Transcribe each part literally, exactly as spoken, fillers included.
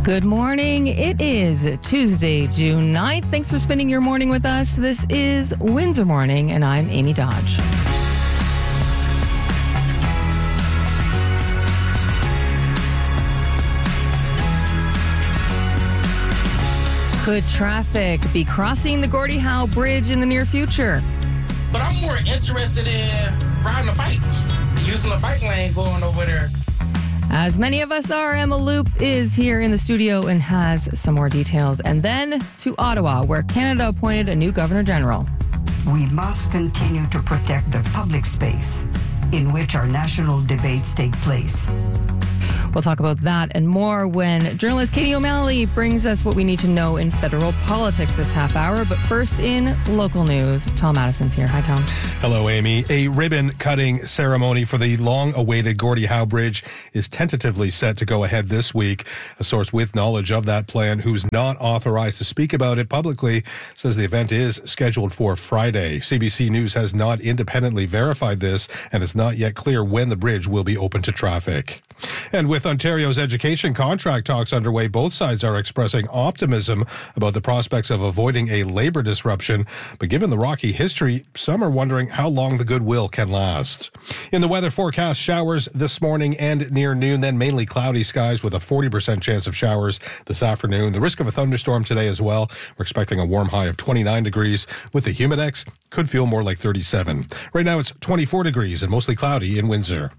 Good morning. It is Tuesday, June ninth. Thanks for spending your morning with us. This is Windsor Morning, and I'm Amy Dodge. Could traffic be crossing the Gordie Howe Bridge in the near future? But I'm more interested in riding a bike, using the bike lane going over there. As many of us are, Emma Loop is here in the studio and has some more details. And then to Ottawa, where Canada appointed a new Governor General. We must continue to protect the public space in which our national debates take place. We'll talk about that and more when journalist Katie O'Malley brings us what we need to know in federal politics this half hour. But first, in local news, Tom Addison's here. Hi, Tom. Hello, Amy. A ribbon-cutting ceremony for the long-awaited Gordie Howe Bridge is tentatively set to go ahead this week. A source with knowledge of that plan, who's not authorized to speak about it publicly, says the event is scheduled for Friday. C B C News has not independently verified this, and it's not yet clear when the bridge will be open to traffic. And with Ontario's education contract talks underway, both sides are expressing optimism about the prospects of avoiding a labor disruption. But given the rocky history, some are wondering how long the goodwill can last. In the weather forecast, showers this morning and near noon, then mainly cloudy skies with a forty percent chance of showers this afternoon. The risk of a thunderstorm today as well. We're expecting a warm high of twenty-nine degrees with the humidex. Could feel more like thirty-seven. Right now it's twenty-four degrees and mostly cloudy in Windsor.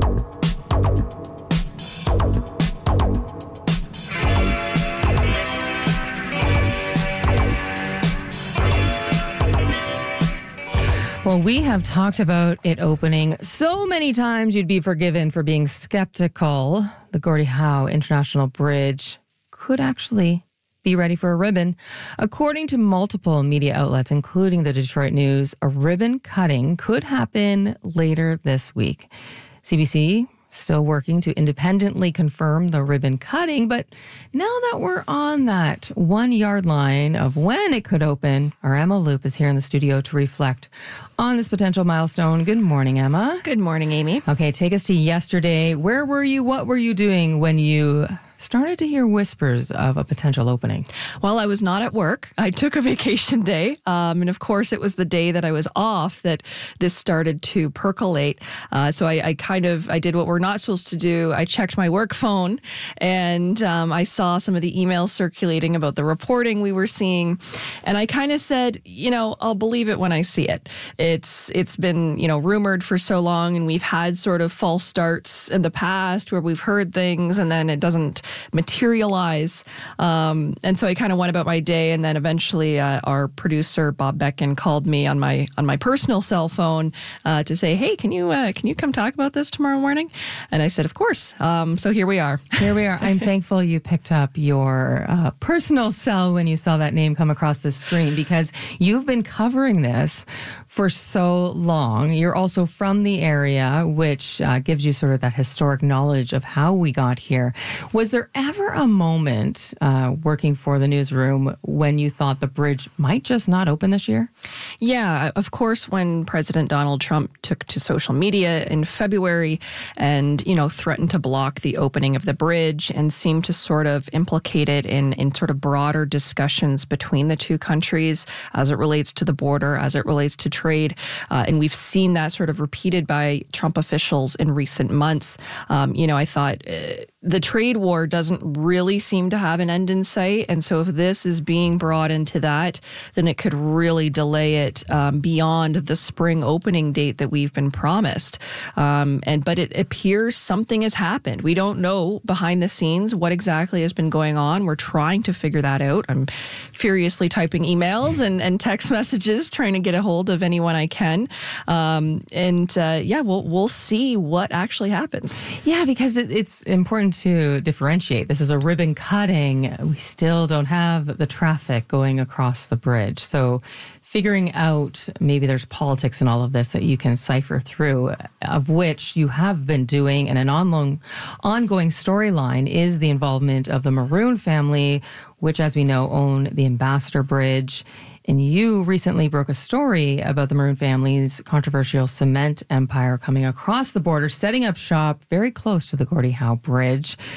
Well, we have talked about it opening so many times you'd be forgiven for being skeptical. The Gordie Howe International Bridge could actually be ready for a ribbon. According to multiple media outlets, including the Detroit News, a ribbon cutting could happen later this week. C B C still working to independently confirm the ribbon cutting, but now that we're on that one yard line of when it could open, our Emma Loop is here in the studio to reflect on this potential milestone. Good morning, Emma. Good morning, Amy. Okay, take us to yesterday. Where were you? What were you doing when you started to hear whispers of a potential opening? Well, I was not at work. I took a vacation day. Um, and of course, it was the day that I was off that this started to percolate. Uh, so I, I kind of, I did what we're not supposed to do. I checked my work phone and um, I saw some of the emails circulating about the reporting we were seeing. And I kind of said, you know, I'll believe it when I see it. It's It's been, you know, rumored for so long, and we've had sort of false starts in the past where we've heard things and then it doesn't materialize. Um, and so I kind of went about my day, and then eventually uh, our producer Bob Beckin called me on my on my personal cell phone uh, to say, "Hey, can you uh, can you come talk about this tomorrow morning?" And I said, "Of course." Um, so here we are. Here we are. I'm thankful you picked up your uh, personal cell when you saw that name come across the screen, because you've been covering this for so long. You're also from the area, which uh, gives you sort of that historic knowledge of how we got here. Was there ever a moment uh, working for the newsroom when you thought the bridge might just not open this year? Yeah, of course, when President Donald Trump took to social media in February and, you know, threatened to block the opening of the bridge and seemed to sort of implicate it in, in sort of broader discussions between the two countries as it relates to the border, as it relates to trade. Uh, and we've seen that sort of repeated by Trump officials in recent months. Um, you know, I thought uh, the trade war doesn't really seem to have an end in sight. And so if this is being brought into that, then it could really delay it um, beyond the spring opening date that we've been promised. Um, and but it appears something has happened. We don't know behind the scenes what exactly has been going on. We're trying to figure that out. I'm furiously typing emails and, and text messages, trying to get a hold of anyone I can. Um, and uh, yeah, we'll, we'll see what actually happens. Yeah, because it, it's important to differentiate. This is a ribbon cutting. We still don't have the traffic going across the bridge. So figuring out maybe there's politics in all of this that you can cipher through, of which you have been doing, and an ongoing, ongoing storyline is the involvement of the Maroon family, which, as we know, own the Ambassador Bridge. And you recently broke a story about the Maroon family's controversial cement empire coming across the border, setting up shop very close to the Gordie Howe Bridge.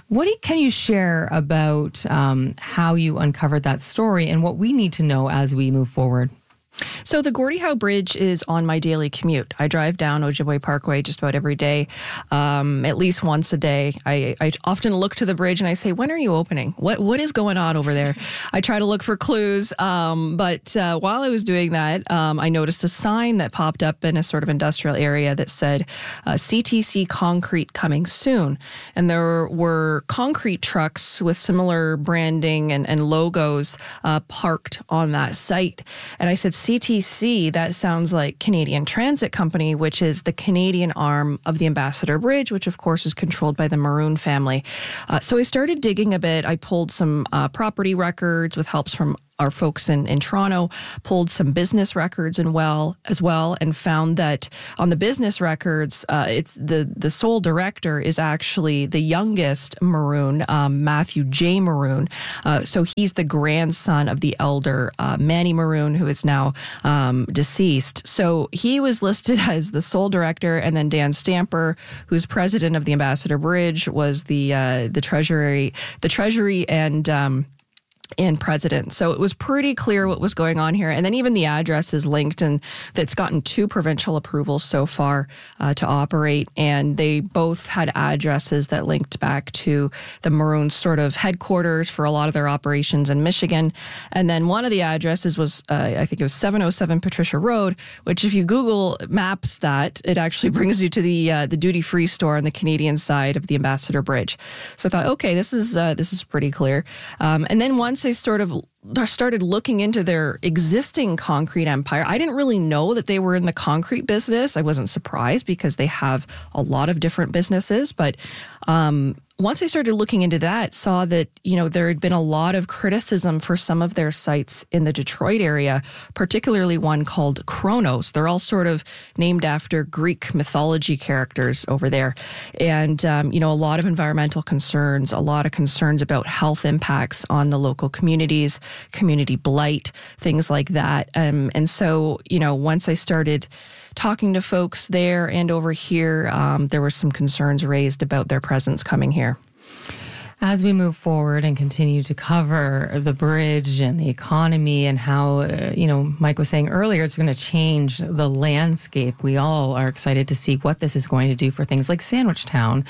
What do you, can you share about um, how you uncovered that story and what we need to know as we move forward? So the Gordie Howe Bridge is on my daily commute. I drive down Ojibwe Parkway just about every day, um, at least once a day. I, I often look to the bridge and I say, when are you opening? What What is going on over there? I try to look for clues. Um, but uh, while I was doing that, um, I noticed a sign that popped up in a sort of industrial area that said uh, C T C Concrete coming soon. And there were concrete trucks with similar branding and, and logos uh, parked on that site. And I said, C T C, that sounds like Canadian Transit Company, which is the Canadian arm of the Ambassador Bridge, which of course is controlled by the Maroon family. Uh, so I started digging a bit. I pulled some uh, property records with helps from our folks in, in Toronto, pulled some business records and well as well, and found that on the business records, uh, it's the the sole director is actually the youngest Maroon, um, Matthew J. Maroon. Uh, so he's the grandson of the elder uh, Manny Maroon, who is now um, deceased. So he was listed as the sole director, and then Dan Stamper, who's president of the Ambassador Bridge, was the uh, the treasury, the treasury and um, and president. So it was pretty clear what was going on here. And then even the address is linked, and that's gotten two provincial approvals so far uh, to operate. And they both had addresses that linked back to the Maroon sort of headquarters for a lot of their operations in Michigan. And then one of the addresses was, uh, I think it was seven oh seven Patricia Road, which if you Google Maps that, it actually brings you to the uh, the duty-free store on the Canadian side of the Ambassador Bridge. So I thought, okay, this is uh, this is pretty clear. Um, and then once I sort of started looking into their existing concrete empire, I didn't really know that they were in the concrete business. I wasn't surprised because they have a lot of different businesses. But um, once I started looking into that, saw that, you know, there had been a lot of criticism for some of their sites in the Detroit area, particularly one called Kronos. They're all sort of named after Greek mythology characters over there. And, um, you know, a lot of environmental concerns, a lot of concerns about health impacts on the local communities, community blight, things like that. Um, and so, you know, once I started talking to folks there and over here, um, there were some concerns raised about their presence coming here. As we move forward and continue to cover the bridge and the economy and how, uh, you know, Mike was saying earlier, it's going to change the landscape. We all are excited to see what this is going to do for things like Sandwich Town.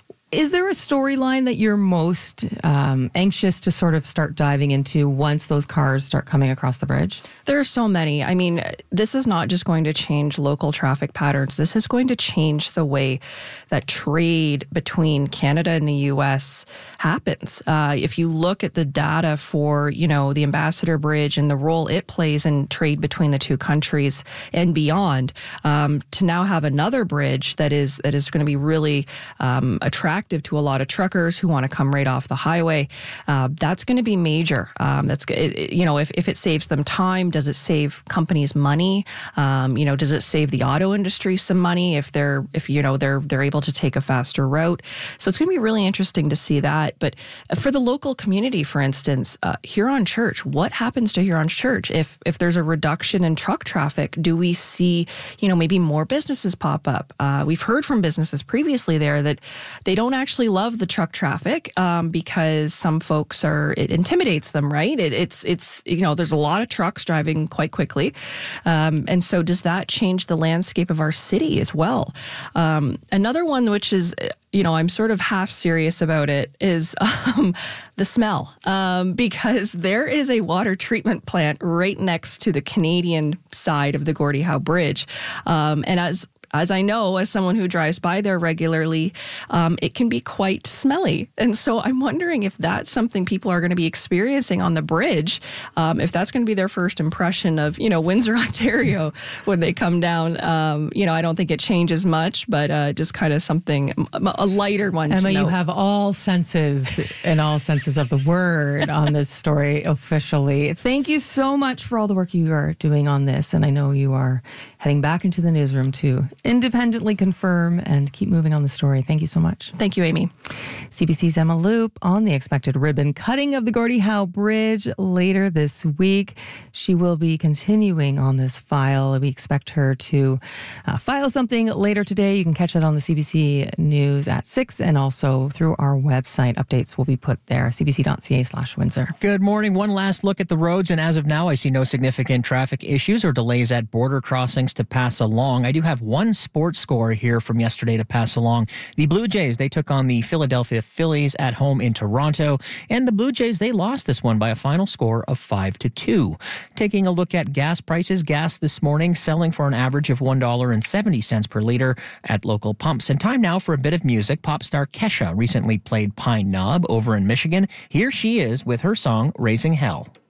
Is there a storyline that you're most um, anxious to sort of start diving into once those cars start coming across the bridge? There are so many. I mean, this is not just going to change local traffic patterns. This is going to change the way that trade between Canada and the U S happens. Uh, if you look at the data for, you know, the Ambassador Bridge and the role it plays in trade between the two countries and beyond, um, to now have another bridge that is that is going to be really um, attractive to a lot of truckers who want to come right off the highway, uh, that's going to be major. Um, that's it, you know, if, if it saves them time, does it save companies money? Um, you know, does it save the auto industry some money if they're if you know they're they're able to take a faster route? So it's going to be really interesting to see that. But for the local community, for instance, uh, Huron Church, what happens to Huron Church if if there's a reduction in truck traffic? Do we see, you know, maybe more businesses pop up? Uh, we've heard from businesses previously there that they don't actually love the truck traffic um, because some folks are, it intimidates them, right? It, it's, it's you know, there's a lot of trucks driving quite quickly. Um, and so does that change the landscape of our city as well? Um, another one, which is, you know, I'm sort of half serious about it, is um, the smell. Um, because there is a water treatment plant right next to the Canadian side of the Gordie Howe Bridge. Um, and as As I know, as someone who drives by there regularly, um, it can be quite smelly. And so I'm wondering if that's something people are going to be experiencing on the bridge, um, if that's going to be their first impression of, you know, Windsor, Ontario, when they come down. Um, you know, I don't think it changes much, but uh, just kind of something, a lighter one Emma, to know. you have all senses and all senses of the word on this story officially. Thank you so much for all the work you are doing on this. And I know you are heading back into the newsroom to independently confirm and keep moving on the story. Thank you so much. Thank you, Amy. C B C's Emma Loop on the expected ribbon cutting of the Gordie Howe Bridge later this week. She will be continuing on this file. We expect her to uh, file something later today. You can catch that on the C B C News at six and also through our website. Updates will be put there, cbc.ca slash Windsor. Good morning. One last look at the roads, and as of now, I see no significant traffic issues or delays at border crossings to pass along. I do have one sports score here from yesterday to pass along. The Blue Jays, they took on the Philadelphia Phillies at home in Toronto, and the Blue Jays, they lost this one by a final score of five to two. Taking a look at gas prices, gas this morning selling for an average of one dollar and seventy cents per liter at local pumps. And time now for a bit of music. Pop star Kesha recently played Pine Knob over in Michigan. Here she is with her song Raising Hell.